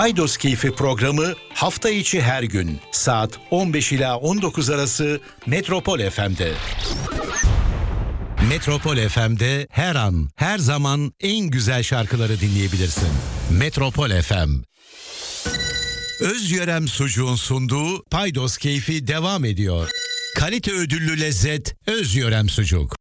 Paydos Keyfi programı hafta içi her gün saat 15 ila 19 arası Metropol FM'de. Metropol FM'de her an, her zaman en güzel şarkıları dinleyebilirsin. Metropol FM. Özyörem Sucuğun sunduğu Paydos Keyfi devam ediyor. Kalite ödüllü lezzet Özyörem Sucuk.